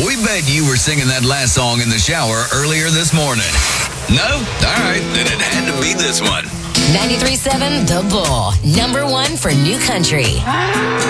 We bet you were singing that last song in the shower earlier this morning. No? All right, then it had to be this one. 93.7 The Bull, number one for new country.